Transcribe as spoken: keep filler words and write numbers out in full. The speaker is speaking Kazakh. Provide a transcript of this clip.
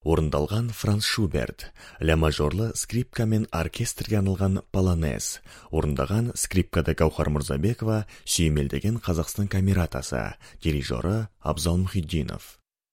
Орындалған Франц Шуберт, ля мажорлы скрипка мен оркестрге арналған полонез. Орындаған скрипкада Гаухар Мырзабекова, сүйемелдеген Қазақстан камератасы, дирижері Абзал Мұхитдинов.